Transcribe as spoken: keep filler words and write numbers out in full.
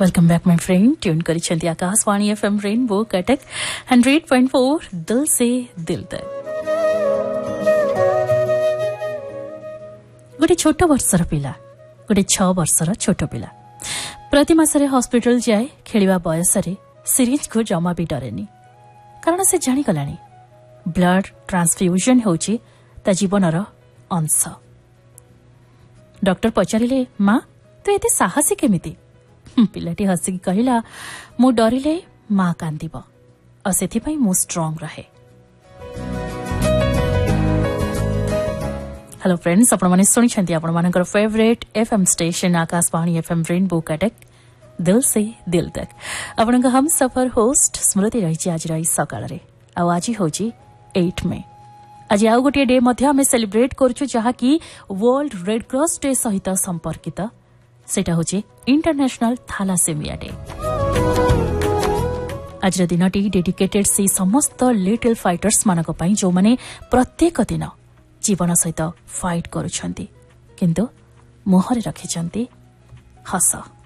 Welcome back my friend tune करिसेंती Akashvani FM rainbow Cuttack hundred point four दिल से दिल तक। गोटे छोट वर्षर पिला गोटे छ वर्षर छोट पिला प्रति मासरे हॉस्पिटल जाए खेलिबा बयसरे सिरिंज को जमा भी डरेनी कारण से जानी गलानी ब्लड ट्रांसफ्यूजन होची ता जीवनर अंश। डॉक्टर पचारिले मां तू एते साहसी केमिति पिलाटी हसिकी कहला मु डरिले मां कांदिब और सेथिपई मु स्ट्रांग रहे। हेलो फ्रेंड्स आपण माने सुनिछंती आपण मानकर favourite FM station Akashvani FM rainbow Cuttack दिल से दिल तक। आपण हम सफर होस्ट स्मृति रही आज रही सकाळ रे आ आज होची आठ मे। आज आउ गोटे डे मध्य हमें सेलिब्रेट करछु जहा कि वर्ल्ड रेड क्रॉस डे सहित संपर्कित सेटा होची इंटरनेशनल थैलासेमिया डे। आज दिनटी डेडिकेटेड से समस्त लिटिल फाइटर्स मानक पई जो माने प्रत्येक दिन जीवन सहित फाइट करूछंती किंतु मुहरे रखिछंती हस।